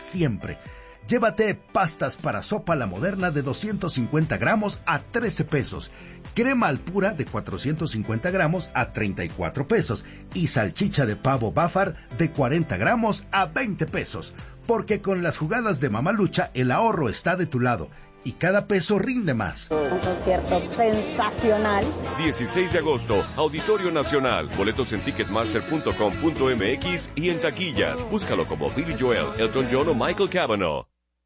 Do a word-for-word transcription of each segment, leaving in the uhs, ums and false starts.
siempre. Llévate pastas para sopa La Moderna de doscientos cincuenta gramos a trece pesos, crema Alpura de cuatrocientos cincuenta gramos a treinta y cuatro pesos y salchicha de pavo Bafar de cuarenta gramos a veinte pesos. Porque con las jugadas de Mamalucha el ahorro está de tu lado y cada peso rinde más. Un concierto sensacional. dieciséis de agosto, Auditorio Nacional. Boletos en ticketmaster punto com punto m x y en taquillas. Búscalo como Billy Joel, Elton John o Michael Cavanaugh.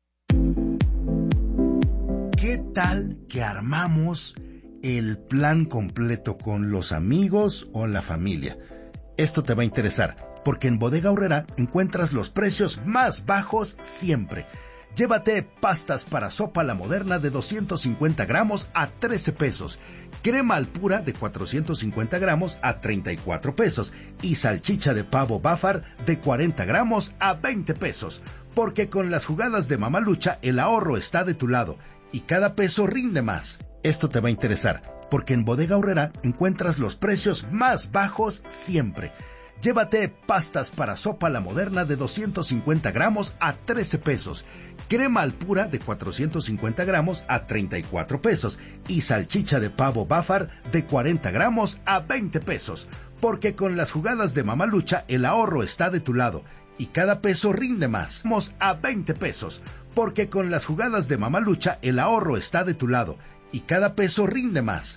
¿Qué tal que armamos el plan completo con los amigos o la familia? Esto te va a interesar, porque en Bodega Aurrera encuentras los precios más bajos siempre. Llévate pastas para sopa La Moderna de doscientos cincuenta gramos a trece pesos, crema Alpura de cuatrocientos cincuenta gramos a treinta y cuatro pesos y salchicha de pavo Bafar de cuarenta gramos a veinte pesos. Porque con las jugadas de Mamalucha el ahorro está de tu lado y cada peso rinde más. Esto te va a interesar, porque en Bodega Aurrera encuentras los precios más bajos siempre. Llévate pastas para sopa La Moderna de doscientos cincuenta gramos a trece pesos, crema Alpura de cuatrocientos cincuenta gramos a treinta y cuatro pesos y salchicha de pavo Bafar de cuarenta gramos a veinte pesos. Porque con las jugadas de Mamalucha el ahorro está de tu lado y cada peso rinde más. Vamos a veinte pesos. Porque con las jugadas de Mamalucha el ahorro está de tu lado y cada peso rinde más.